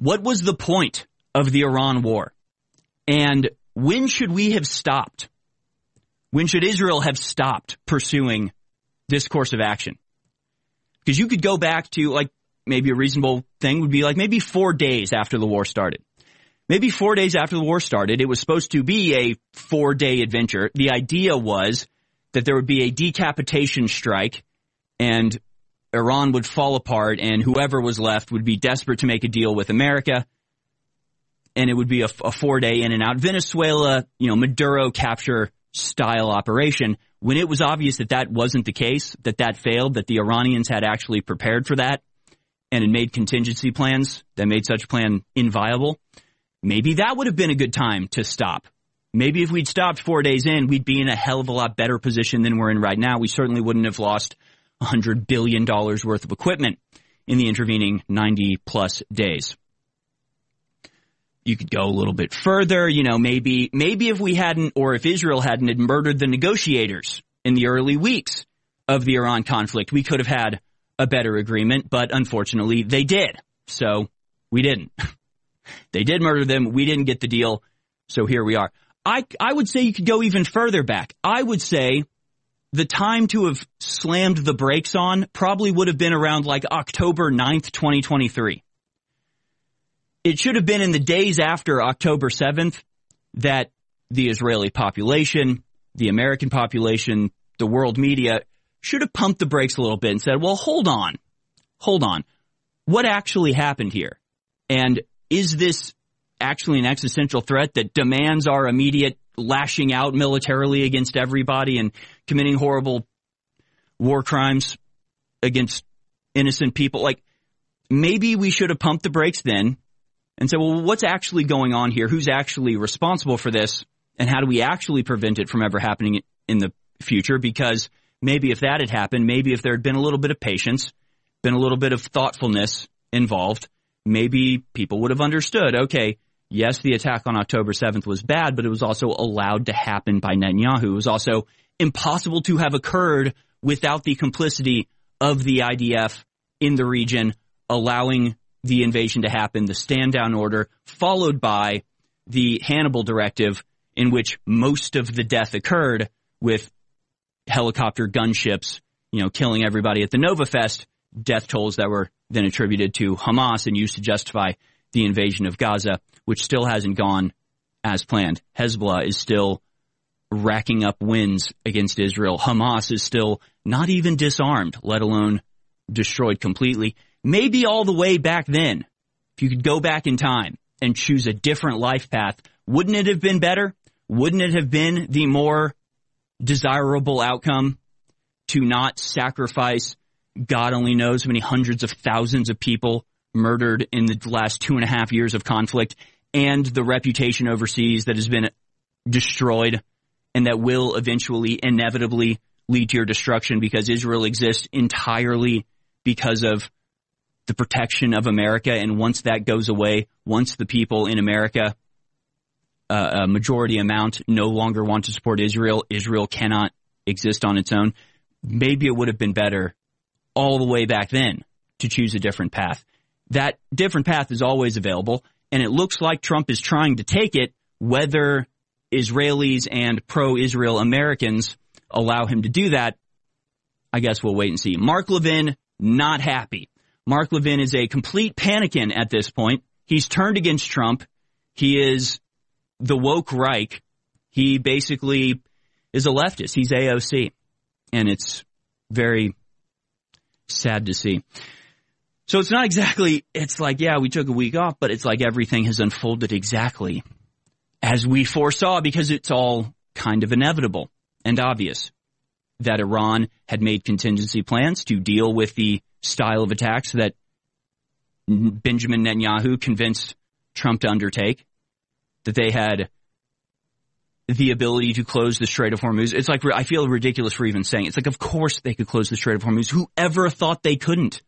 What was the point of the Iran war? And when should we have stopped? When should Israel have stopped pursuing this course of action? Because you could go back to, like, maybe a reasonable thing would be like maybe 4 days after the war started. Maybe 4 days after the war started, it was supposed to be a 4-day adventure. The idea was that there would be a decapitation strike and Iran would fall apart and whoever was left would be desperate to make a deal with America. And it would be a 4-day in and out Venezuela, Maduro capture style operation. When it was obvious that that wasn't the case, that failed, that the Iranians had actually prepared for that and had made contingency plans that made such a plan inviable, maybe that would have been a good time to stop. Maybe if we'd stopped 4 days in, we'd be in a hell of a lot better position than we're in right now. We certainly wouldn't have lost $100 billion worth of equipment in the intervening 90-plus days. You could go a little bit further, maybe if we hadn't, or if Israel hadn't murdered the negotiators in the early weeks of the Iran conflict, we could have had a better agreement, but unfortunately they did. So we didn't. They did murder them. We didn't get the deal. So here we are. I would say you could go even further back. I would say the time to have slammed the brakes on probably would have been around like October 9th, 2023. It should have been in the days after October 7th that the Israeli population, the American population, the world media should have pumped the brakes a little bit and said, well, hold on. What actually happened here? And is this actually an existential threat that demands our immediate lashing out militarily against everybody and committing horrible war crimes against innocent people? Like, maybe we should have pumped the brakes then and said, well, what's actually going on here? Who's actually responsible for this? And how do we actually prevent it from ever happening in the future? Because maybe if that had happened, maybe if there had been a little bit of patience, been a little bit of thoughtfulness involved, maybe people would have understood, okay, yes, the attack on October 7th was bad, but it was also allowed to happen by Netanyahu. It was also impossible to have occurred without the complicity of the IDF in the region, allowing the invasion to happen, the stand-down order, followed by the Hannibal Directive, in which most of the death occurred with helicopter gunships, killing everybody at the Nova Fest, death tolls that were then attributed to Hamas and used to justify the invasion of Gaza, which still hasn't gone as planned. Hezbollah is still racking up wins against Israel. Hamas is still not even disarmed, let alone destroyed completely. Maybe all the way back then, if you could go back in time and choose a different life path, wouldn't it have been better? Wouldn't it have been the more desirable outcome to not sacrifice God only knows how many hundreds of thousands of people murdered in the last 2.5 years of conflict and the reputation overseas that has been destroyed and that will eventually inevitably lead to your destruction because Israel exists entirely because of the protection of America. And once that goes away, once the people in America, a majority amount, no longer want to support Israel, Israel cannot exist on its own. Maybe it would have been better all the way back then to choose a different path. That different path is always available, and it looks like Trump is trying to take it, whether Israelis and pro-Israel Americans allow him to do that. I guess we'll wait and see. Mark Levin, not happy. Mark Levin is a complete panican at this point. He's turned against Trump. He is the woke Reich. He basically is a leftist. He's AOC. And it's very sad to see. So it's not exactly, it's like, yeah, we took a week off, but it's like everything has unfolded exactly as we foresaw because it's all kind of inevitable and obvious that Iran had made contingency plans to deal with the style of attacks that Benjamin Netanyahu convinced Trump to undertake, that they had the ability to close the Strait of Hormuz. It's like, I feel ridiculous for even saying it. It's like, of course they could close the Strait of Hormuz. Whoever thought they couldn't?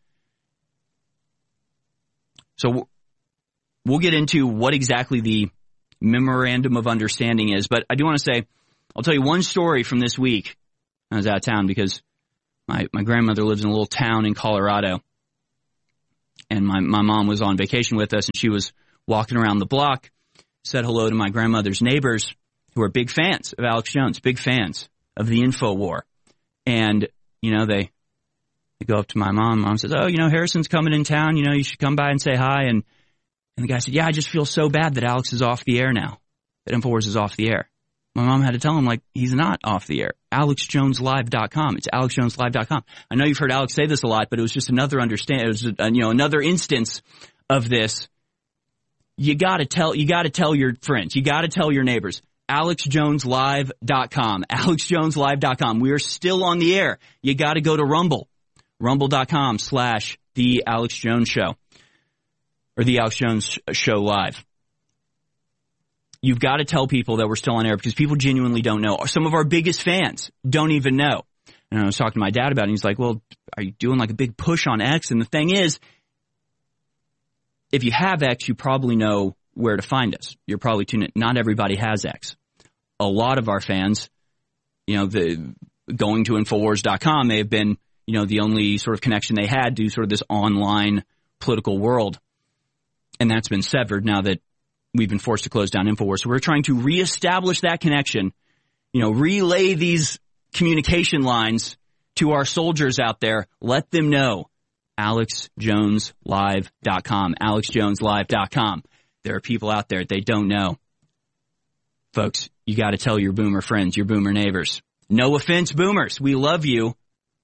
So we'll get into what exactly the memorandum of understanding is. But I do want to say, I'll tell you one story from this week. I was out of town because my grandmother lives in a little town in Colorado. And my mom was on vacation with us, and she was walking around the block, said hello to my grandmother's neighbors, who are big fans of Alex Jones, big fans of the InfoWar. And, they go up to my mom. Mom says, oh, Harrison's coming in town. You should come by and say hi. And the guy said, yeah, I just feel so bad that Alex is off the air now, that InfoWars is off the air. My mom had to tell him, he's not off the air. AlexJonesLive.com. It's AlexJonesLive.com. I know you've heard Alex say this a lot, but it was just another another instance of this. You gotta tell your friends. You gotta tell your neighbors. AlexJonesLive.com. AlexJonesLive.com. We are still on the air. You gotta go to Rumble. Rumble.com/The Alex Jones Show. Or The Alex Jones Show Live. You've got to tell people that we're still on air because people genuinely don't know. Some of our biggest fans don't even know. And I was talking to my dad about it, and he's like, well, are you doing a big push on X? And the thing is, if you have X, you probably know where to find us. You're probably tuned in. Not everybody has X. A lot of our fans, going to Infowars.com may have been, the only sort of connection they had to sort of this online political world. And that's been severed now that we've been forced to close down InfoWars. So we're trying to reestablish that connection, relay these communication lines to our soldiers out there. Let them know. AlexJonesLive.com. AlexJonesLive.com. There are people out there, they don't know. Folks, you got to tell your boomer friends, your boomer neighbors. No offense, boomers. We love you.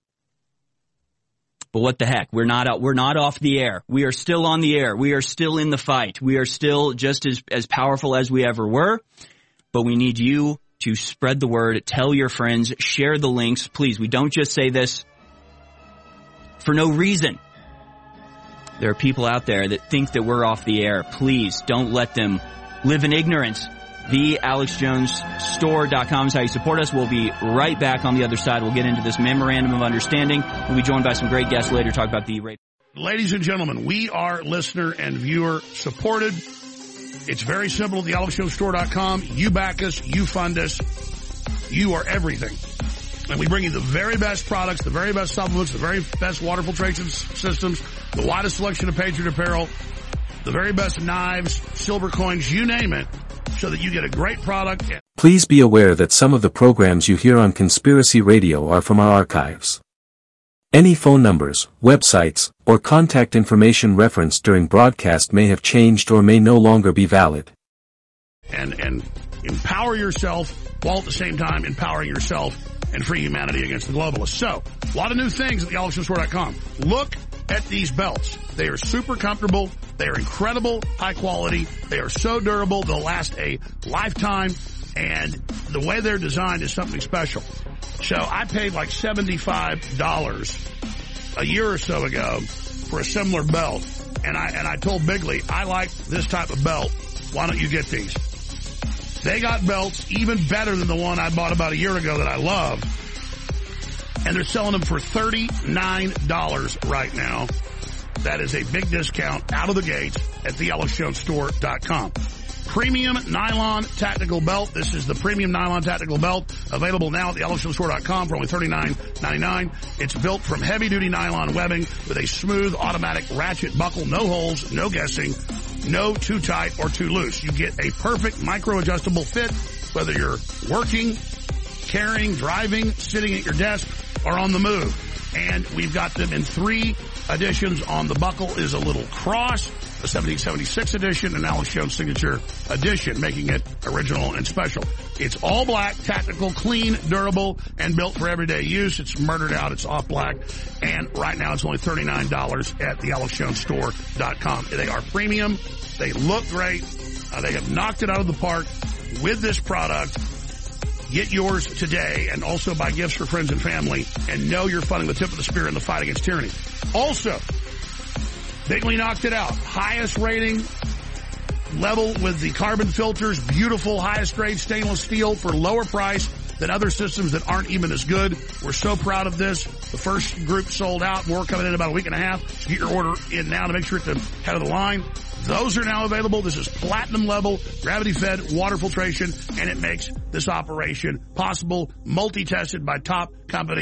But what the heck? We're not off the air. We are still on the air. We are still in the fight. We are still just as powerful as we ever were. But we need you to spread the word, tell your friends, share the links. Please, we don't just say this for no reason. There are people out there that think that we're off the air. Please don't let them live in ignorance. The AlexJonesStore.com is how you support us. We'll be right back on the other side. We'll get into this memorandum of understanding. We'll be joined by some great guests later to talk about the rate. Ladies and gentlemen, we are listener and viewer supported. It's very simple at the AlexJonesStore.com. You back us. You fund us. You are everything. And we bring you the very best products, the very best supplements, the very best water filtration systems, the widest selection of Patriot apparel, the very best knives, silver coins, you name it, so that you get a great product. Please be aware that some of the programs you hear on Conspiracy Radio are from our archives. Any phone numbers, websites, or contact information referenced during broadcast may have changed or may no longer be valid. And empower yourself while at the same time empowering yourself and free humanity against the globalists. So, a lot of new things at the AlexJonesStore.com. Look at these belts. They are super comfortable. They are incredible high quality. They are so durable. They'll last a lifetime. And the way they're designed is something special. So I paid like $75 a year or so ago for a similar belt. And I told Bigley, I like this type of belt. Why don't you get these? They got belts even better than the one I bought about a year ago that I love. And they're selling them for $39 right now. That is a big discount out of the gates at the AlexJonesStore.com. Premium nylon tactical belt. This is the premium nylon tactical belt available now at the AlexJonesStore.com for only $39.99. It's built from heavy-duty nylon webbing with a smooth automatic ratchet buckle. No holes, no guessing, no too tight or too loose. You get a perfect micro-adjustable fit, whether you're working, carrying, driving, sitting at your desk, or on the move. And we've got them in 3 editions. On the buckle is a little cross, a 1776 edition, and Alex Jones Signature edition, making it original and special. It's all black, tactical, clean, durable, and built for everyday use. It's murdered out. It's off black. And right now it's only $39 at the AlexJonesStore.com. They are premium. They look great. They have knocked it out of the park with this product. Get yours today, and also buy gifts for friends and family, and know you're funding the tip of the spear in the fight against tyranny. Also, Bigley knocked it out. Highest rating, level with the carbon filters, beautiful, highest grade stainless steel for lower price than other systems that aren't even as good. We're so proud of this. The first group sold out. More coming in about a week and a half. So get your order in now to make sure it's the head of the line. Those are now available. This is platinum level, gravity-fed water filtration, and it makes this operation possible, multi-tested by top companies.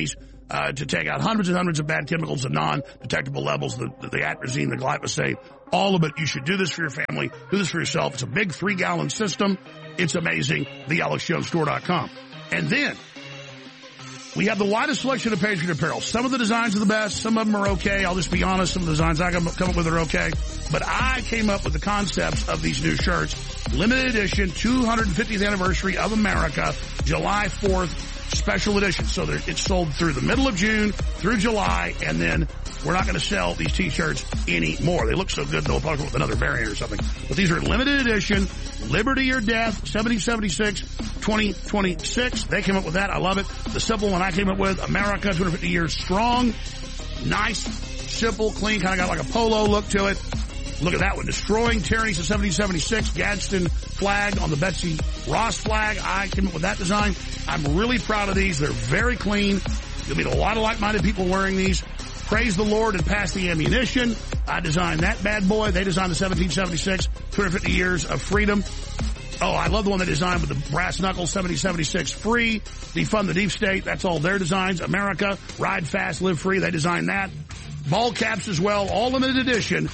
to take out hundreds and hundreds of bad chemicals at non-detectable levels, the atrazine, the glyphosate, all of it. You should do this for your family. Do this for yourself. It's a big 3-gallon system. It's amazing. TheAlexJonesStore.com. And then we have the widest selection of Patriot apparel. Some of the designs are the best. Some of them are okay. I'll just be honest. Some of the designs I come up with are okay. But I came up with the concepts of these new shirts. Limited edition, 250th anniversary of America, July 4th. Special edition. So it's sold through the middle of June, through July, and then we're not going to sell these T-shirts anymore. They look so good, they'll probably come with another variant or something. But these are limited edition, Liberty or Death, 1776, 2026. They came up with that. I love it. The simple one I came up with, America, 250 years strong. Nice, simple, clean, kind of got like a polo look to it. Look at that one. Destroying Tyranny since 1776. Gadsden flag on the Betsy Ross flag. I came up with that design. I'm really proud of these. They're very clean. You'll meet a lot of like-minded people wearing these. Praise the Lord and pass the ammunition. I designed that bad boy. They designed the 1776, 250 years of freedom. Oh, I love the one they designed with the brass knuckles, 1776 free. Defund the deep state. That's all their designs. America, ride fast, live free. They designed that. Ball caps as well, all limited edition.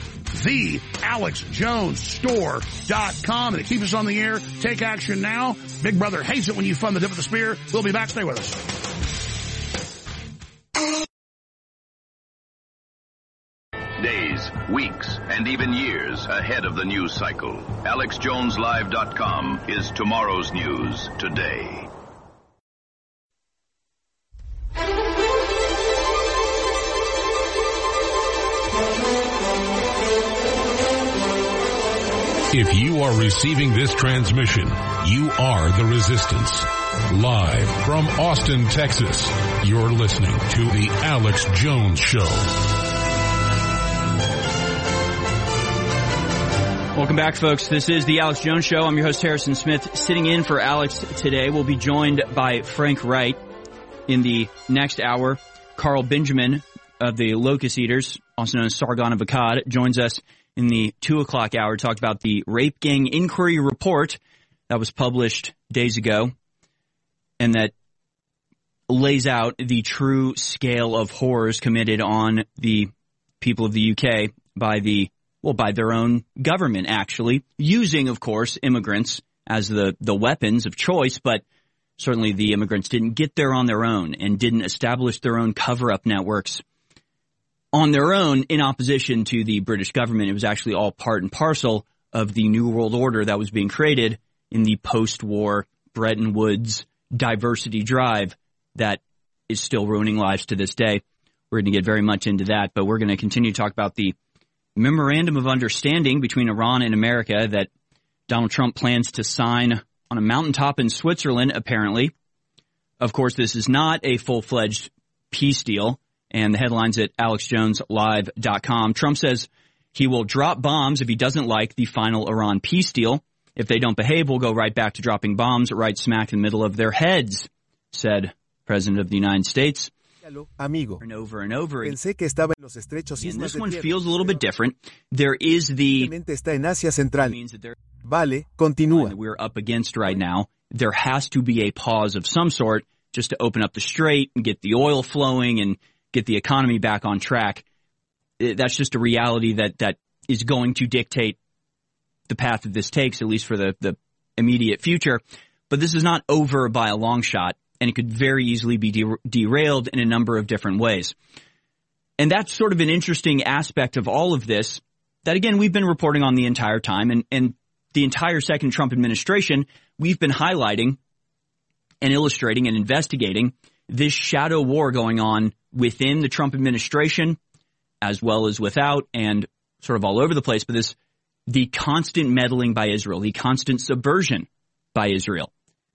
TheAlexJonesStore.com. And to keep us on the air, take action now. Big Brother hates it when you fund the tip of the spear. We'll be back. Stay with us. Days, weeks, and even years ahead of the news cycle. AlexJonesLive.com is tomorrow's news today. If you are receiving this transmission, you are the Resistance. Live from Austin, Texas, you're listening to The Alex Jones Show. Welcome back, folks. This is The Alex Jones Show. I'm your host, Harrison Smith. Sitting in for Alex today, we'll be joined by Frank Wright in the next hour. Carl Benjamin of the Locust Eaters, also known as Sargon of Akkad, joins us in the 2 o'clock hour. Talked about the Rape Gang Inquiry Report that was published days ago and that lays out the true scale of horrors committed on the people of the UK by their own government, actually, using, of course, immigrants as the weapons of choice, but certainly the immigrants didn't get there on their own and didn't establish their own cover-up networks on their own in opposition to the British government. It was actually all part and parcel of the New World Order that was being created in the post-war Bretton Woods diversity drive that is still ruining lives to this day. We're going to get very much into that, but we're going to continue to talk about the Memorandum of Understanding between Iran and America that Donald Trump plans to sign on a mountaintop in Switzerland, apparently. Of course, this is not a full-fledged peace deal. And the headlines at AlexJonesLive.com. Trump says he will drop bombs if he doesn't like the final Iran peace deal. If they don't behave, we'll go right back to dropping bombs right smack in the middle of their heads, said President of the United States. Amigo. And over again. Pensé que estaba en los estrechos And islas this de one tierra. feels a little bit different. There is the Está en Asia Central. means that there Vale, continúa. that we're up against right now. There has to be a pause of some sort just to open up the strait and get the oil flowing and get the economy back on track. That's just a reality that is going to dictate the path that this takes, at least for the immediate future. But this is not over by a long shot, and it could very easily be derailed in a number of different ways. And that's sort of an interesting aspect of all of this that, again, we've been reporting on the entire time, and the entire second Trump administration, we've been highlighting and illustrating and investigating this shadow war going on within the Trump administration as well as without and sort of all over the place. But the constant meddling by Israel, the constant subversion by Israel.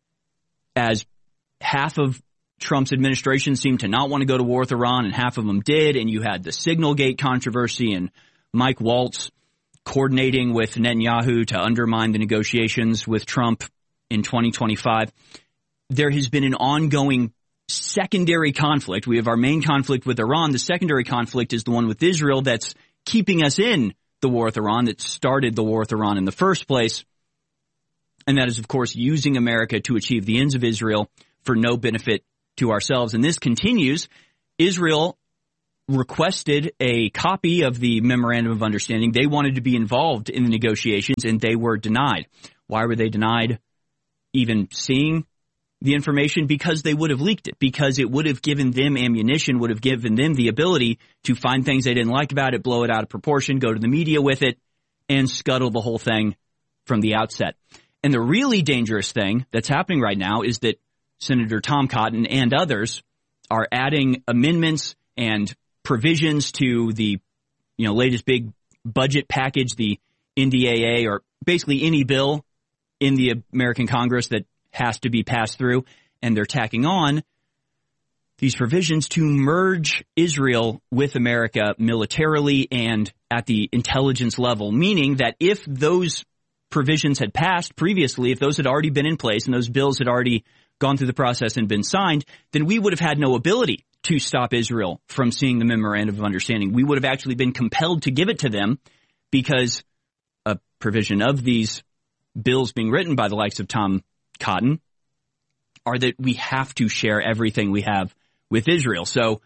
As half of Trump's administration seemed to not want to go to war with Iran and half of them did, and you had the Signalgate controversy and Mike Waltz coordinating with Netanyahu to undermine the negotiations with Trump in 2025. There has been an ongoing secondary conflict. We have our main conflict with Iran. The secondary conflict is the one with Israel that's keeping us in the war with Iran, that started the war with Iran in the first place. And that is, of course, using America to achieve the ends of Israel for no benefit to ourselves. And this continues Israel requested a copy of the Memorandum of Understanding. They wanted to be involved in the negotiations, and they were denied. Why were they denied even seeing the information? Because they would have leaked it, because it would have given them ammunition, would have given them the ability to find things they didn't like about it, blow it out of proportion, go to the media with it, and scuttle the whole thing from the outset. And the really dangerous thing that's happening right now is that Senator Tom Cotton and others are adding amendments and provisions to the latest big budget package, the NDAA, or basically any bill in the American Congress that has to be passed through, and they're tacking on these provisions to merge Israel with America militarily and at the intelligence level, meaning that if those provisions had passed previously, if those had already been in place and those bills had already gone through the process and been signed, then we would have had no ability to stop Israel from seeing the Memorandum of Understanding. We would have actually been compelled to give it to them, because a provision of these bills being written by the likes of Tom Cotton are that we have to share everything we have with Israel. So,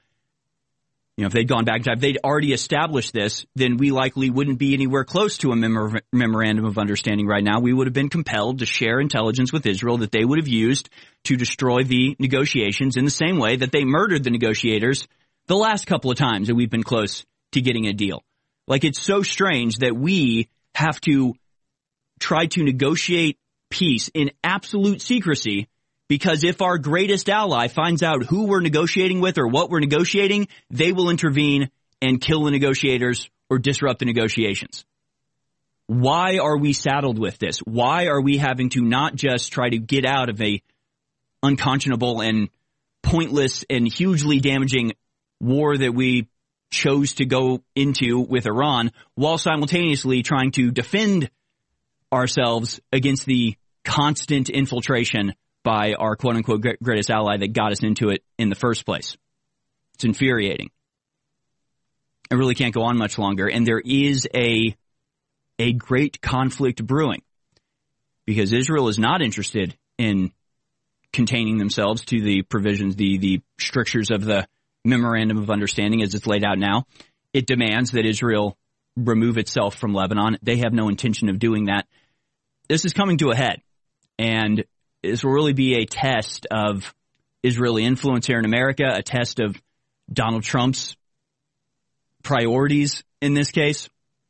if they'd gone back, if they'd already established this, then we likely wouldn't be anywhere close to a Memorandum of Understanding right now. We would have been compelled to share intelligence with Israel that they would have used to destroy the negotiations in the same way that they murdered the negotiators the last couple of times that we've been close to getting a deal. Like, it's so strange that we have to try to negotiate peace in absolute secrecy, because if our greatest ally finds out who we're negotiating with or what we're negotiating, they will intervene and kill the negotiators or disrupt the negotiations. Why are we saddled with this? Why are we having to not just try to get out of a unconscionable and pointless and hugely damaging war that we chose to go into with Iran, while simultaneously trying to defend ourselves against the constant infiltration by our quote-unquote greatest ally that got us into it in the first place? It's infuriating. It really can't go on much longer, and there is a great conflict brewing, because Israel is not interested in containing themselves to the provisions, the strictures of the Memorandum of Understanding as it's laid out now. It demands that Israel remove itself from Lebanon. They have no intention of doing that. This is coming to a head, and this will really be a test of Israeli influence here in America, a test of Donald Trump's priorities in this case.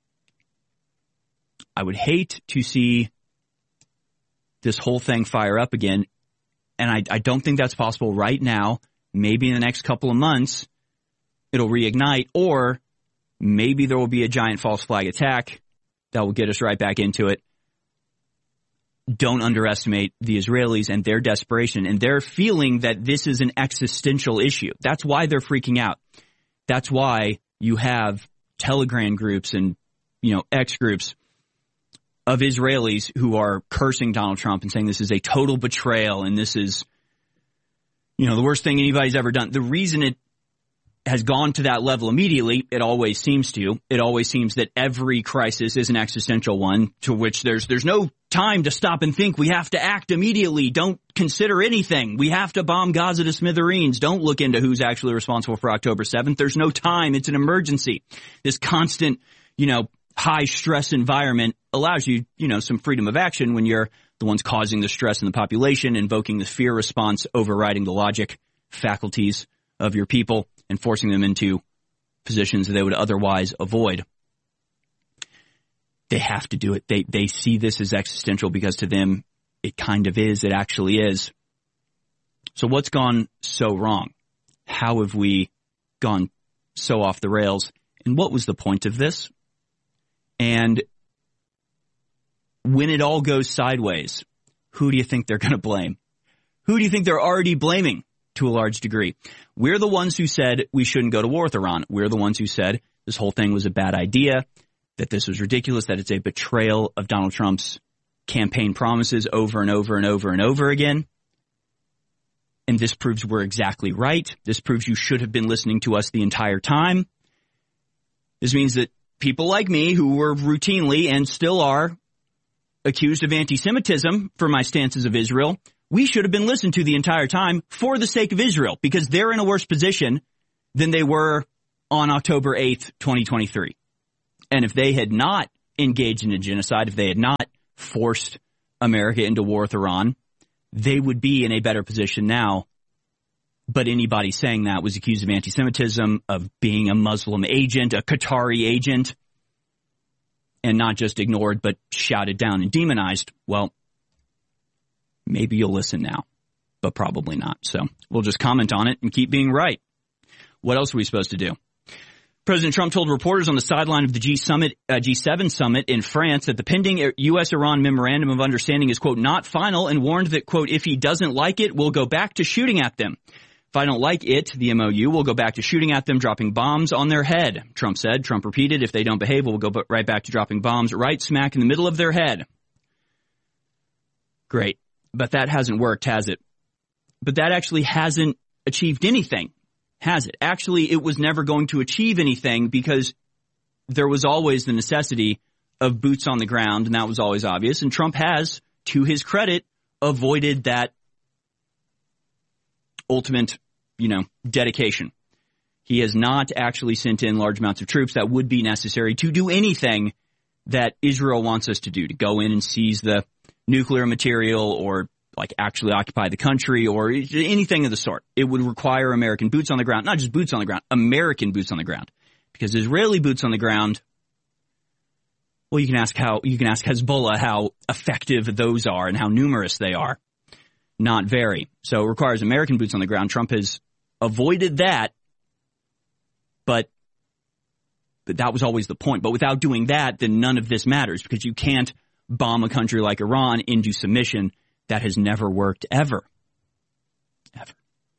I would hate to see this whole thing fire up again, and I don't think that's possible right now. Maybe in the next couple of months it'll reignite, or maybe there will be a giant false flag attack that will get us right back into it. Don't underestimate the Israelis and their desperation and their feeling that this is an existential issue. That's why they're freaking out. That's why you have Telegram groups and, X groups of Israelis who are cursing Donald Trump and saying this is a total betrayal and this is, the worst thing anybody's ever done. The reason it has gone to that level immediately, it always seems that every crisis is an existential one, to which there's no time to stop and think. We have to act immediately. Don't consider anything. We have to bomb Gaza to smithereens. Don't look into who's actually responsible for October 7th. There's no time. It's an emergency. This constant, high stress environment allows you, some freedom of action when you're the ones causing the stress in the population, invoking the fear response, overriding the logic faculties of your people, and forcing them into positions that they would otherwise avoid. They have to do it. They see this as existential because to them it kind of is. It actually is. So what's gone so wrong? How have we gone so off the rails? And what was the point of this? And when it all goes sideways, who do you think they're going to blame? Who do you think they're already blaming to a large degree? We're the ones who said we shouldn't go to war with Iran. We're the ones who said this whole thing was a bad idea, that this was ridiculous, that it's a betrayal of Donald Trump's campaign promises over and over and over and over again. And this proves we're exactly right. This proves you should have been listening to us the entire time. This means that people like me, who were routinely and still are accused of anti-Semitism for my stances of Israel, we should have been listened to the entire time for the sake of Israel, because they're in a worse position than they were on October 8th, 2023. And if they had not engaged in a genocide, if they had not forced America into war with Iran, they would be in a better position now. But anybody saying that was accused of anti-Semitism, of being a Muslim agent, a Qatari agent, and not just ignored, but shouted down and demonized. Well, maybe you'll listen now, but probably not. So we'll just comment on it and keep being right. What else are we supposed to do? President Trump told reporters on the sideline of the G7 summit in France that the pending U.S.-Iran memorandum of understanding is, quote, not final, and warned that, quote, if he doesn't like it, we'll go back to shooting at them. If I don't like it, the MOU, we'll go back to shooting at them, dropping bombs on their head, Trump said. Trump repeated, if they don't behave, we'll go right back to dropping bombs right smack in the middle of their head. Great. But that hasn't worked, has it? But that actually hasn't achieved anything, has it? Actually, it was never going to achieve anything because there was always the necessity of boots on the ground, and that was always obvious. And Trump has, to his credit, avoided that ultimate, dedication. He has not actually sent in large amounts of troops that would be necessary to do anything that Israel wants us to do, to go in and seize the nuclear material or actually occupy the country or anything of the sort. It would require American boots on the ground, not just boots on the ground, American boots on the ground. Because Israeli boots on the ground, well, you can ask Hezbollah how effective those are and how numerous they are. Not very. So it requires American boots on the ground. Trump has avoided that, but that was always the point. But without doing that, then none of this matters because you can't bomb a country like Iran into submission. That has never worked ever. Ever.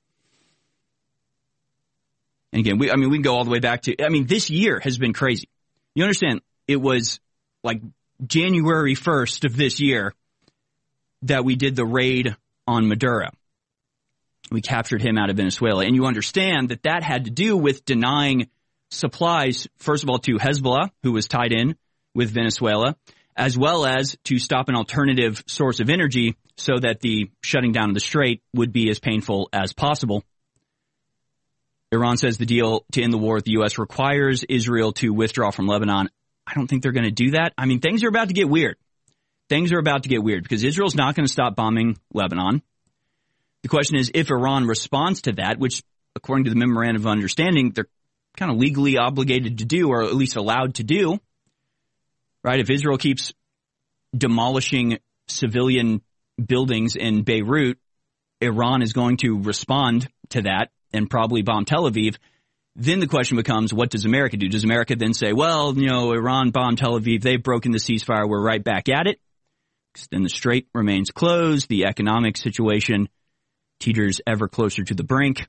And again, we can go all the way back to, this year has been crazy. You understand, it was like January 1st of this year that we did the raid on Maduro. We captured him out of Venezuela. And you understand that that had to do with denying supplies, first of all, to Hezbollah, who was tied in with Venezuela, as well as to stop an alternative source of energy so that the shutting down of the strait would be as painful as possible. Iran says the deal to end the war with the U.S. requires Israel to withdraw from Lebanon. I don't think they're going to do that. Things are about to get weird. Things are about to get weird because Israel's not going to stop bombing Lebanon. The question is if Iran responds to that, which according to the Memorandum of Understanding, they're kind of legally obligated to do, or at least allowed to do, right? If Israel keeps demolishing civilian buildings in Beirut, Iran is going to respond to that and probably bomb Tel Aviv. Then the question becomes, what does America do? Does America then say, well, Iran bombed Tel Aviv, they've broken the ceasefire, we're right back at it? Because then the strait remains closed, the economic situation teeters ever closer to the brink.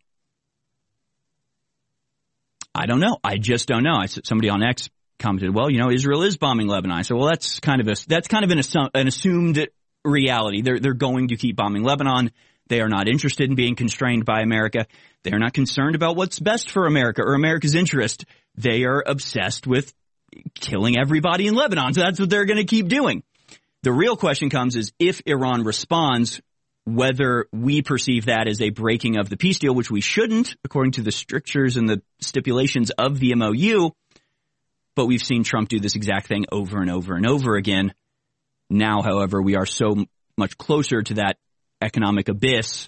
I don't know. I just don't know. Somebody on X commented, well, Israel is bombing Lebanon. I said, well, that's kind of an assumed reality. They're going to keep bombing Lebanon. They are not interested in being constrained by America. They are not concerned about what's best for America or America's interest. They are obsessed with killing everybody in Lebanon. So that's what they're going to keep doing. The real question comes is if Iran responds, whether we perceive that as a breaking of the peace deal, which we shouldn't, according to the strictures and the stipulations of the MOU. But we've seen Trump do this exact thing over and over and over again. Now, however, we are so much closer to that economic abyss.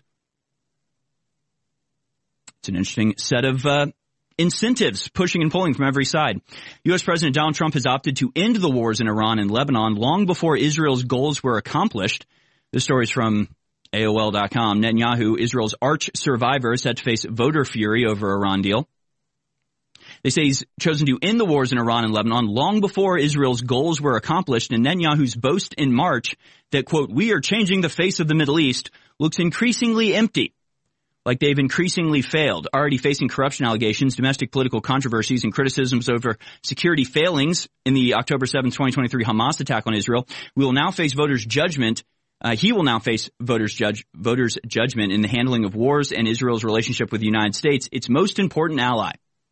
It's an interesting set of incentives pushing and pulling from every side. U.S. President Donald Trump has opted to end the wars in Iran and Lebanon long before Israel's goals were accomplished. This story is from AOL.com. Netanyahu, Israel's arch survivor, is set to face voter fury over Iran deal. They say he's chosen to end the wars in Iran and Lebanon long before Israel's goals were accomplished, and Netanyahu's boast in March that, quote, we are changing the face of the Middle East looks increasingly empty, like they've increasingly failed. Already facing corruption allegations, domestic political controversies, and criticisms over security failings in the October 7, 2023 Hamas attack on Israel, we will now face voters' judgment. He will now face voters' judgment in the handling of wars and Israel's relationship with the United States, its most important ally.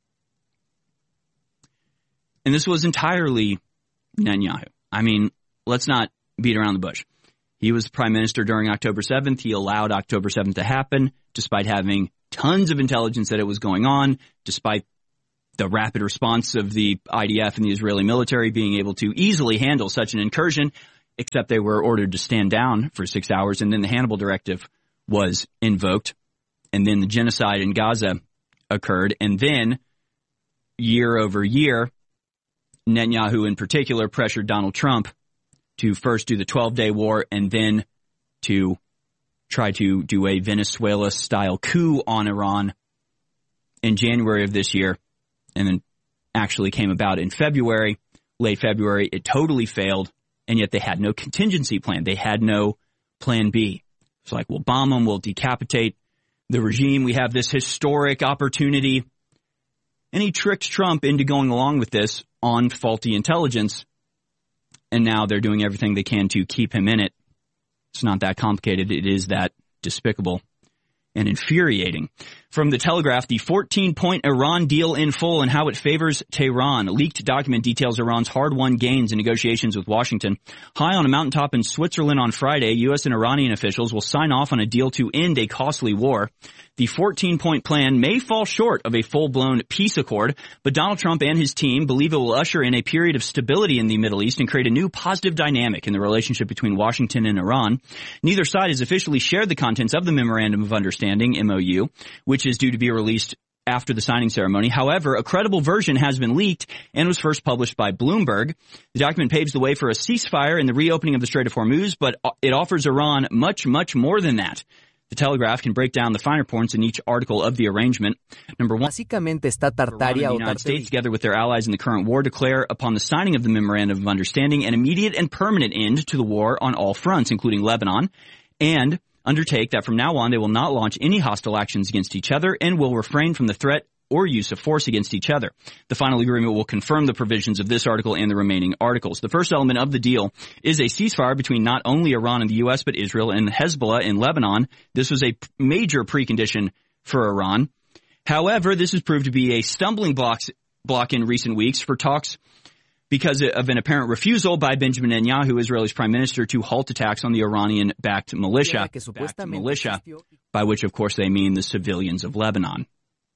And this was entirely Netanyahu. Let's not beat around the bush. He was prime minister during October 7th. He allowed October 7th to happen, despite having tons of intelligence that it was going on, despite the rapid response of the IDF and the Israeli military being able to easily handle such an incursion, except they were ordered to stand down for 6 hours, and then the Hannibal Directive was invoked, and then the genocide in Gaza occurred, and then year over year, Netanyahu in particular pressured Donald Trump to first do the 12-day war and then to try to do a Venezuela-style coup on Iran in January of this year, and then actually came about in February, late February. It totally failed, and yet they had no contingency plan. They had no plan B. It's like, we'll bomb them, we'll decapitate the regime. We have this historic opportunity. And he tricked Trump into going along with this on faulty intelligence, and now they're doing everything they can to keep him in it. It's not that complicated. It is that despicable and infuriating. From The Telegraph, the 14-point Iran deal in full and how it favors Tehran. A leaked document details Iran's hard-won gains in negotiations with Washington. High on a mountaintop in Switzerland on Friday, U.S. and Iranian officials will sign off on a deal to end a costly war. The 14-point plan may fall short of a full-blown peace accord, but Donald Trump and his team believe it will usher in a period of stability in the Middle East and create a new positive dynamic in the relationship between Washington and Iran. Neither side has officially shared the contents of the Memorandum of Understanding, MOU, which is due to be released after the signing ceremony. However, a credible version has been leaked and was first published by Bloomberg. The document paves the way for a ceasefire and the reopening of the Strait of Hormuz, but it offers Iran much, much more than that. The Telegraph can break down the finer points in each article of the arrangement. Number one, Básicamente está Tartaria the o United States, Tartaria. together with their allies in the current war, declare upon the signing of the Memorandum of Understanding an immediate and permanent end to the war on all fronts, including Lebanon, and undertake that from now on they will not launch any hostile actions against each other and will refrain from the threat or use of force against each other. The final agreement will confirm the provisions of this article and the remaining articles. The first element of the deal is a ceasefire between not only Iran and the U.S., but Israel and Hezbollah in Lebanon. This was a major precondition for Iran. However, this has proved to be a stumbling block in recent weeks for talks because of an apparent refusal by Benjamin Netanyahu, Israel's prime minister, to halt attacks on the Iranian-backed militia, by which, of course, they mean the civilians of Lebanon.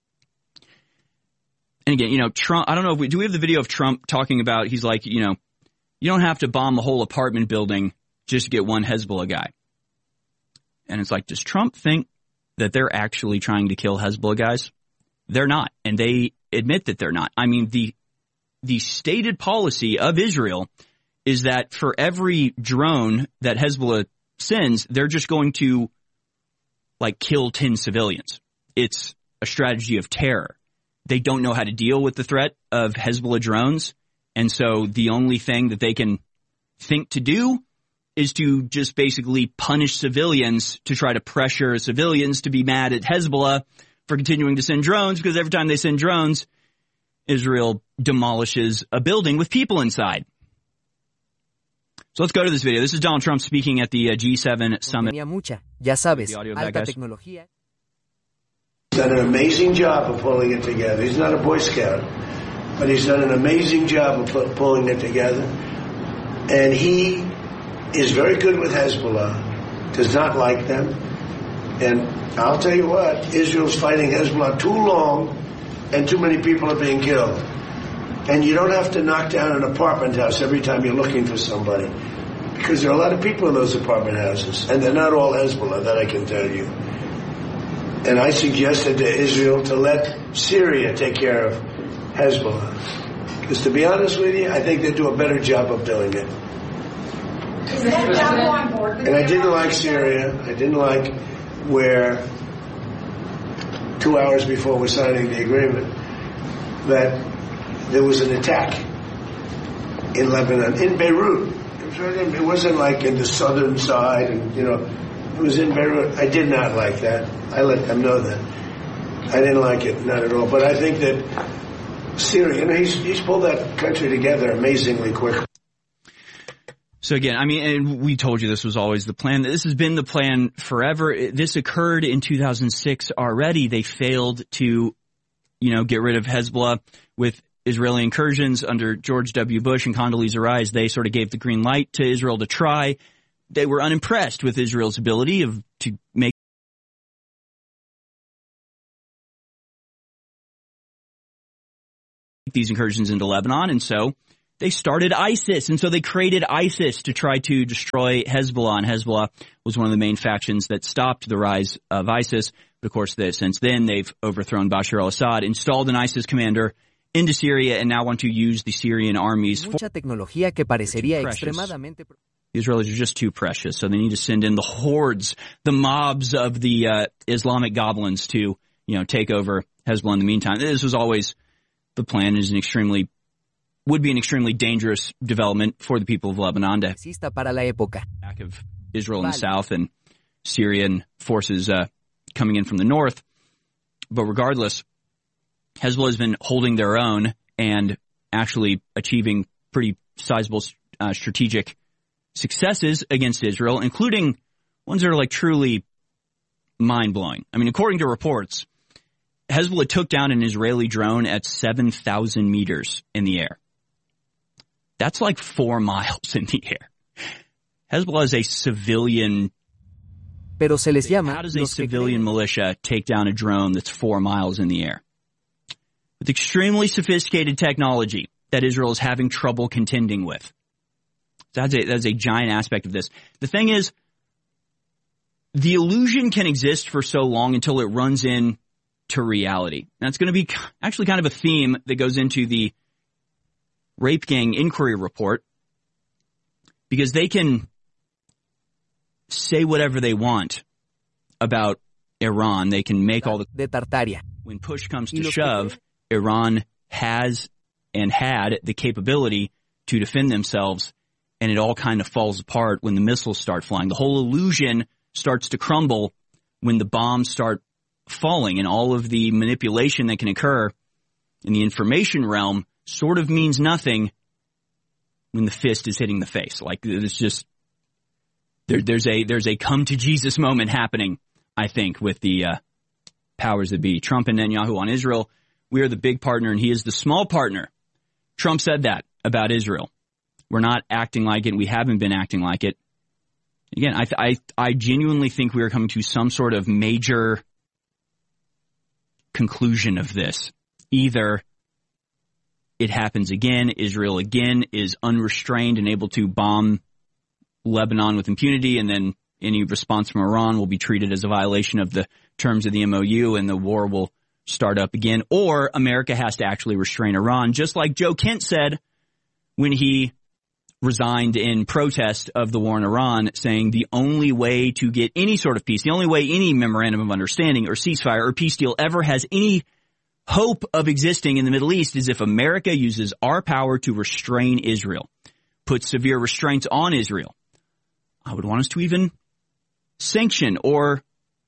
And again, Trump, I don't know do we have the video of Trump talking about, he's like, you don't have to bomb a whole apartment building just to get one Hezbollah guy. And it's like, does Trump think that they're actually trying to kill Hezbollah guys? They're not. And they admit that they're not. I mean, the stated policy of Israel is that for every drone that Hezbollah sends, they're just going to, kill 10 civilians. It's a strategy of terror. They don't know how to deal with the threat of Hezbollah drones, and so the only thing that they can think to do is to just basically punish civilians to try to pressure civilians to be mad at Hezbollah for continuing to send drones, because every time they send drones, Israel demolishes a building with people inside. So let's go to this video. This is Donald Trump speaking at the G7 summit. Tenía mucha, ya sabes, The audio of that, alta guys. tecnología. Done an amazing job of pulling it together. He's not a Boy Scout, but he's done an amazing job of pulling it together. And he is very good with Hezbollah, does not like them. And I'll tell you what, Israel's fighting Hezbollah too long, and too many people are being killed. And you don't have to knock down an apartment house every time you're looking for somebody, because there are a lot of people in those apartment houses, and they're not all Hezbollah, that I can tell you. And I suggested to Israel to let Syria take care of Hezbollah. Because to be honest with you, I think they do a better job of doing it. And I didn't like Syria. I didn't like where 2 hours before we're signing the agreement that there was an attack in Lebanon, in Beirut. It wasn't like in the southern side, and it was in Beirut. I did not like that. I let them know that. I didn't like it, not at all. But I think that Syria, he's pulled that country together amazingly quick. So again, I mean, and we told you this was always the plan. This has been the plan forever. This occurred in 2006 already. They failed to, get rid of Hezbollah with Israeli incursions under George W. Bush and Condoleezza Rice. They sort of gave the green light to Israel to try. They were unimpressed with Israel's ability to make these incursions into Lebanon, and so they started ISIS, and so they created ISIS to try to destroy Hezbollah, and Hezbollah was one of the main factions that stopped the rise of ISIS. But of course, since then, they've overthrown Bashar al-Assad, installed an ISIS commander into Syria, and now want to use the Syrian armies for mucha tecnología que parecería extremadamente. The Israelis are just too precious, so they need to send in the hordes, the mobs of the Islamic goblins to, take over Hezbollah in the meantime. This was always the plan. It is would be an extremely dangerous development for the people of Lebanon to para la época. Back of Israel in the south and Syrian forces coming in from the north. But regardless, Hezbollah has been holding their own and actually achieving pretty sizable strategic successes against Israel, including ones that are truly mind-blowing. I mean, according to reports, Hezbollah took down an Israeli drone at 7,000 meters in the air. That's 4 miles in the air. Hezbollah is a civilian. Pero se les llama How does a civilian militia take down a drone that's 4 miles in the air? With extremely sophisticated technology that Israel is having trouble contending with. That's a giant aspect of this. The thing is, the illusion can exist for so long until it runs into reality. That's going to be actually kind of a theme that goes into the Rape Gang Inquiry Report, because they can say whatever they want about Iran. They can make all the... De Tartaria. When push comes to shove, Iran has and had the capability to defend themselves, and it all kind of falls apart when the missiles start flying. The whole illusion starts to crumble when the bombs start falling, and all of the manipulation that can occur in the information realm sort of means nothing when the fist is hitting the face. It's just there's a come to Jesus moment happening, I think, with the powers that be. Trump and Netanyahu on Israel. We are the big partner, and he is the small partner. Trump said that about Israel. We're not acting like it. We haven't been acting like it. Again, I genuinely think we are coming to some sort of major conclusion of this. Either it happens again, Israel again is unrestrained and able to bomb Lebanon with impunity, and then any response from Iran will be treated as a violation of the terms of the MOU, and the war will start up again. Or America has to actually restrain Iran, just like Joe Kent said when he resigned in protest of the war in Iran, saying the only way to get any sort of peace, the only way any memorandum of understanding or ceasefire or peace deal ever has any hope of existing in the Middle East is if America uses our power to restrain Israel, put severe restraints on Israel. I would want us to even sanction or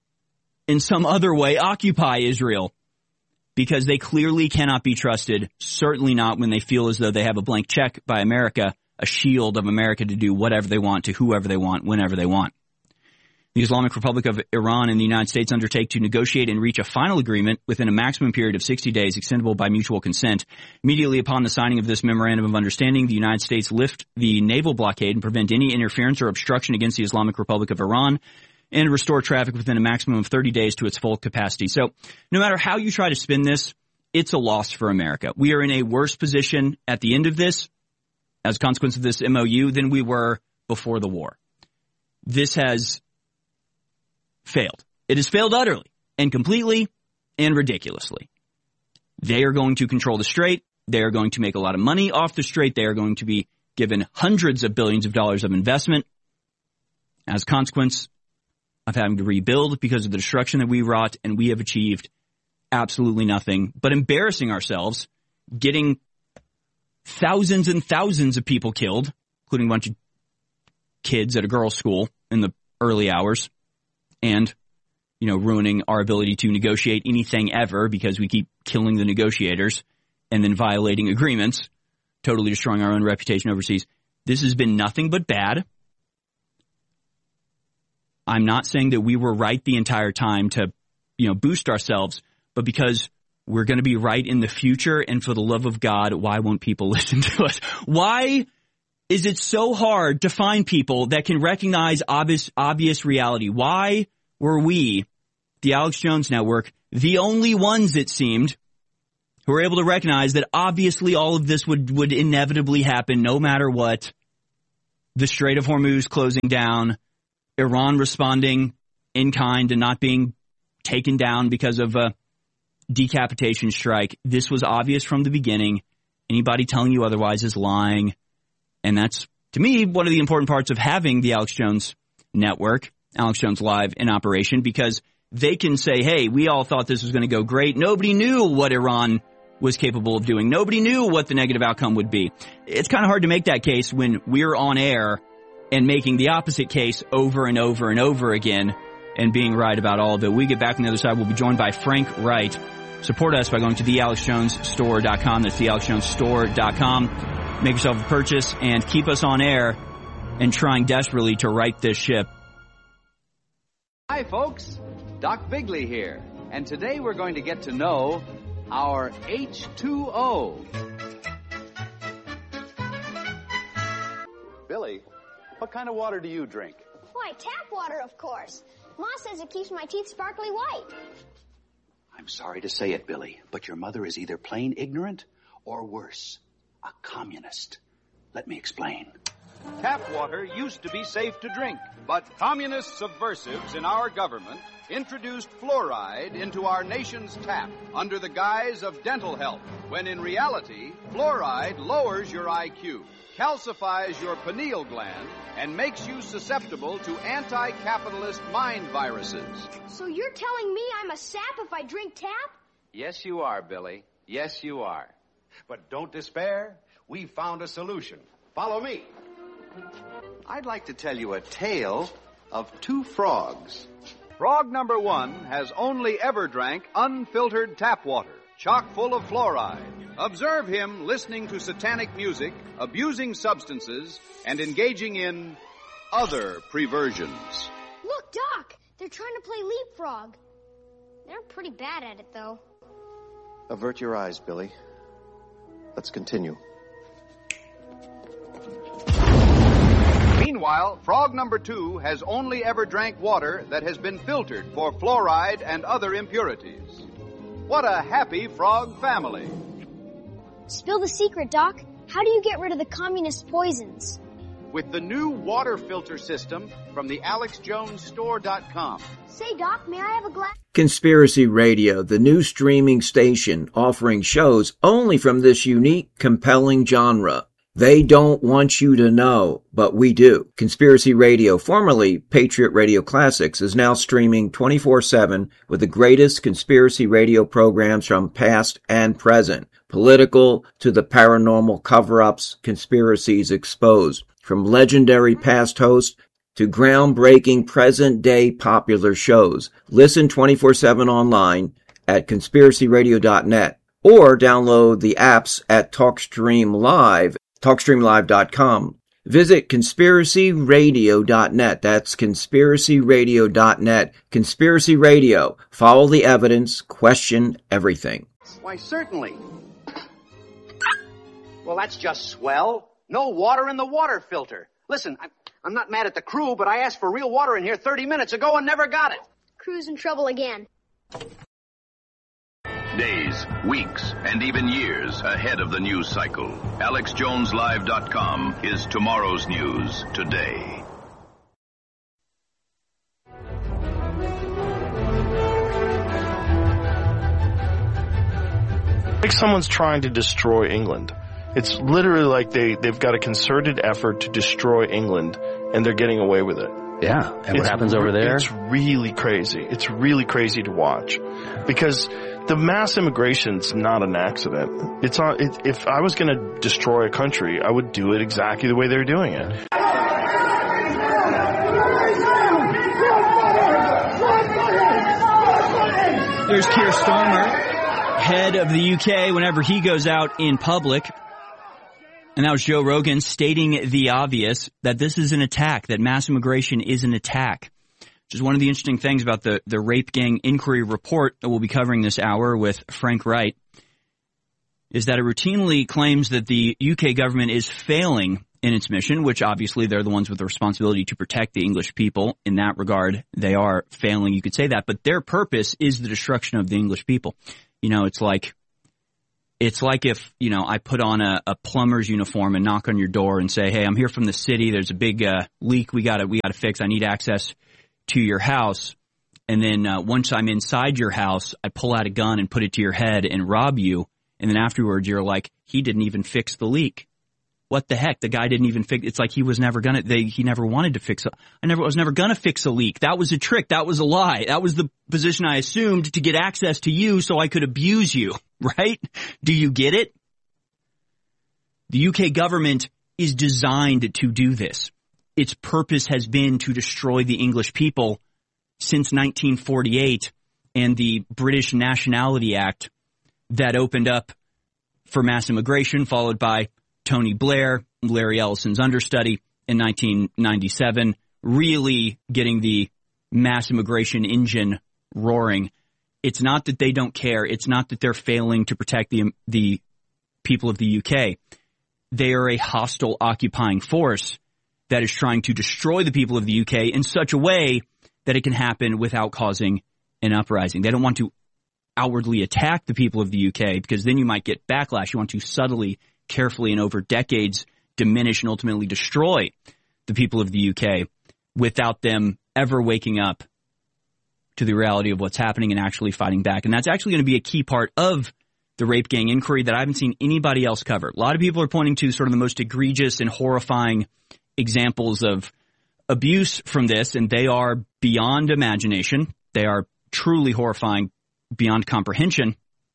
in some other way occupy Israel, because they clearly cannot be trusted, certainly not when they feel as though they have a blank check by America, a shield of America to do whatever they want to whoever they want, whenever they want. The Islamic Republic of Iran and the United States undertake to negotiate and reach a final agreement within a maximum period of 60 days, extendable by mutual consent. Immediately upon the signing of this memorandum of understanding, the United States lift the naval blockade and prevent any interference or obstruction against the Islamic Republic of Iran, and restore traffic within a maximum of 30 days to its full capacity. So no matter how you try to spin this, it's a loss for America. We are in a worse position at the end of this, as a consequence of this MOU, than we were before the war. This has failed. It has failed utterly and completely and ridiculously. They are going to control the Strait. They are going to make a lot of money off the Strait. They are going to be given hundreds of billions of dollars of investment. As a consequence of having to rebuild because of the destruction that we wrought, and we have achieved absolutely nothing but embarrassing ourselves, getting thousands and thousands of people killed, including a bunch of kids at a girls' school in the early hours, and, ruining our ability to negotiate anything ever because we keep killing the negotiators and then violating agreements, totally destroying our own reputation overseas. This has been nothing but bad. I'm not saying that we were right the entire time to, boost ourselves, but because we're going to be right in the future, and for the love of God, why won't people listen to us? Why is it so hard to find people that can recognize obvious reality? Why were we, the Alex Jones Network, the only ones, it seemed, who are able to recognize that obviously all of this would inevitably happen no matter what. The Strait of Hormuz closing down, Iran responding in kind and not being taken down because of a decapitation strike. This was obvious from the beginning. Anybody telling you otherwise is lying. And that's, to me, one of the important parts of having the Alex Jones Network, Alex Jones Live in operation, because they can say, hey, we all thought this was going to go great. Nobody knew what Iran was capable of doing. Nobody knew what the negative outcome would be. It's kind of hard to make that case when we're on air and making the opposite case over and over and over again and being right about all of it. We get back on the other side. We'll be joined by Frank Wright. Support us by going to thealexjonesstore.com. That's thealexjonesstore.com. Make yourself a purchase and keep us on air and trying desperately to right this ship. Hi, folks. Doc Bigley here. And today we're going to get to know our H2O. Billy, what kind of water do you drink? Why, tap water, of course. Ma says it keeps my teeth sparkly white. I'm sorry to say it, Billy, but your mother is either plain ignorant or worse, a communist. Let me explain. Tap water used to be safe to drink, but communist subversives in our government introduced fluoride into our nation's tap under the guise of dental health, when in reality, fluoride lowers your IQ, calcifies your pineal gland, and makes you susceptible to anti-capitalist mind viruses. So you're telling me I'm a sap if I drink tap? Yes, you are, Billy. Yes, you are. But don't despair. We found a solution. Follow me. I'd like to tell you a tale of two frogs. Frog number one has only ever drank unfiltered tap water, chock full of fluoride. Observe him listening to satanic music, abusing substances, and engaging in other perversions. Look, Doc, they're trying to play leapfrog. They're pretty bad at it, though. Avert your eyes, Billy. Let's continue. Meanwhile, frog number two has only ever drank water that has been filtered for fluoride and other impurities. What a happy frog family. Spill the secret, Doc. How do you get rid of the communist poisons? With the new water filter system from the AlexJonesStore.com. Say, Doc, may I have a glass? Conspiracy Radio, the new streaming station offering shows only from this unique, compelling genre. They don't want you to know, but we do. Conspiracy Radio, formerly Patriot Radio Classics, is now streaming 24/7 with the greatest conspiracy radio programs from past and present. Political to the paranormal cover-ups, conspiracies exposed. From legendary past hosts to groundbreaking present-day popular shows. Listen 24/7 online at conspiracyradio.net or download the apps at TalkStreamLive.com. Visit conspiracyradio.net. That's conspiracyradio.net. Conspiracy Radio. Follow the evidence. Question everything. Why, certainly. Well, that's just swell. No water in the water filter. Listen, I'm not mad at the crew, but I asked for real water in here 30 minutes ago and never got it. Crew's in trouble again. Days, weeks, and even years ahead of the news cycle. AlexJonesLive.com is tomorrow's news today. Like someone's trying to destroy England. It's literally like they've got a concerted effort to destroy England, and they're getting away with it. Yeah, and what happens over there? It's really crazy. It's really crazy to watch, because the mass immigration's not an accident. If I was going to destroy a country, I would do it exactly the way they're doing it. There's Keir Starmer, head of the UK, whenever he goes out in public. And that was Joe Rogan stating the obvious, that this is an attack, that mass immigration is an attack. Which is one of the interesting things about the Rape Gang Inquiry Report that we'll be covering this hour with Frank Wright, is that it routinely claims that the UK government is failing in its mission, which obviously they're the ones with the responsibility to protect the English people. In that regard, they are failing, you could say that. But their purpose is the destruction of the English people. You know, it's like It's like if, I put on a plumber's uniform and knock on your door and say, hey, I'm here from the city. There's a big leak we gotta fix. I need access to your house. And then once I'm inside your house, I pull out a gun and put it to your head and rob you. And then afterwards, you're like, he didn't even fix the leak. What the heck? The guy didn't even fix. It's like he was never gonna. He never wanted to fix it. Was never gonna fix a leak. That was a trick. That was a lie. That was the position I assumed to get access to you, so I could abuse you. Right? Do you get it? The UK government is designed to do this. Its purpose has been to destroy the English people since 1948 and the British Nationality Act that opened up for mass immigration, followed by Tony Blair, Larry Ellison's understudy in 1997, really getting the mass immigration engine roaring. It's not that they don't care. It's not that they're failing to protect the people of the UK. They are a hostile occupying force that is trying to destroy the people of the UK in such a way that it can happen without causing an uprising. They don't want to outwardly attack the people of the UK because then you might get backlash. You want to subtly, carefully, and over decades diminish and ultimately destroy the people of the UK without them ever waking up to the reality of what's happening and actually fighting back. And that's actually going to be a key part of the rape gang inquiry that I haven't seen anybody else cover. A lot of people are pointing to sort of the most egregious and horrifying examples of abuse from this, and they are beyond imagination. They are truly horrifying, beyond comprehension.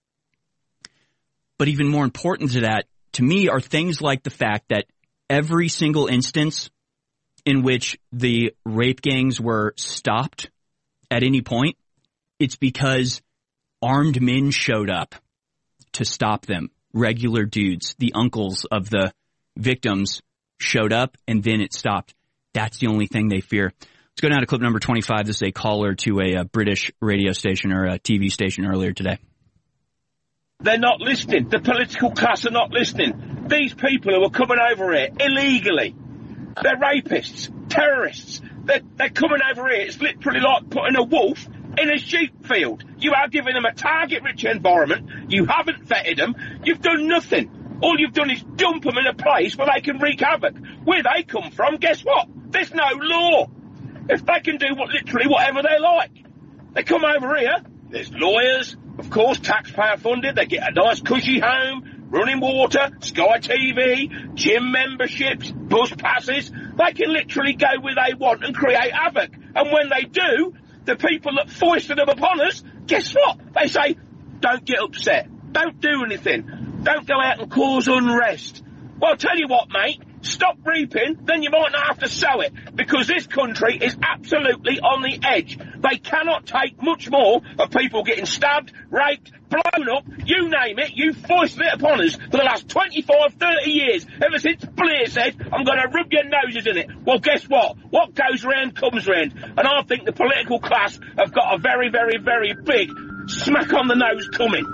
But even more important to that, to me, are things like the fact that every single instance in which the rape gangs were stopped at any point, it's because armed men showed up to stop them. Regular dudes, the uncles of the victims, showed up and then it stopped. That's the only thing they fear. Let's go down to clip number 25. This is a caller to a British radio station or a TV station earlier today. They're not listening. The political class are not listening. These people who are coming over here illegally, they're rapists, terrorists. They're coming over here. It's literally like putting a wolf in a sheep field. You are giving them a target-rich environment. You haven't vetted them. You've done nothing. All you've done is dump them in a place where they can wreak havoc. Where they come from, guess what? There's no law. If they can do literally whatever they like. They come over here, there's lawyers, of course, taxpayer funded, they get a nice cushy home, running water, Sky TV, gym memberships, bus passes. They can literally go where they want and create havoc. And when they do, the people that foisted them upon us, guess what? They say, don't get upset. Don't do anything. Don't go out and cause unrest. Well, I'll tell you what, mate. Stop reaping, then you might not have to sow it, because this country is absolutely on the edge. They cannot take much more of people getting stabbed, raped, blown up, you name it. You foisted it upon us for the last 25, 30 years, ever since Blair said, I'm going to rub your noses in it. Well, guess what? What goes round comes round. And I think the political class have got a very, very, very big smack on the nose coming.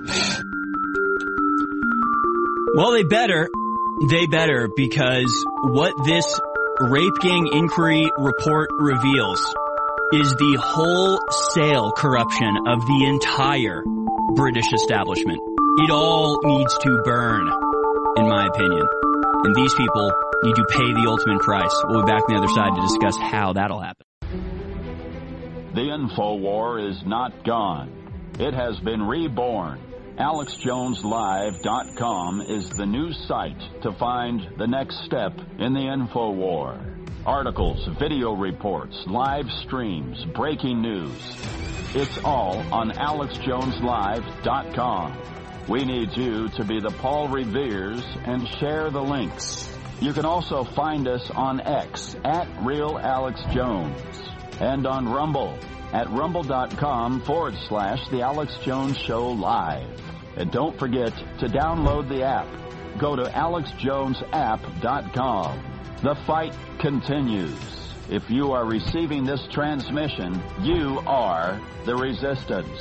Well, they better, because what this rape gang inquiry report reveals is the wholesale corruption of the entire British establishment. It all needs to burn, in my opinion. And these people need to pay the ultimate price. We'll be back on the other side to discuss how that'll happen. The InfoWar is not gone. It has been reborn. AlexJonesLive.com is the news site to find the next step in the InfoWar. Articles, video reports, live streams, breaking news. It's all on AlexJonesLive.com. We need you to be the Paul Reveres and share the links. You can also find us on X at RealAlexJones and on Rumble at rumble.com/The Alex Jones Show Live. And don't forget to download the app. Go to AlexJonesApp.com. The fight continues. If you are receiving this transmission, you are the resistance.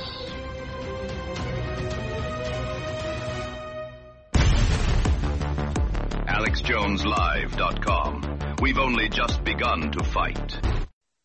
AlexJonesLive.com. We've only just begun to fight.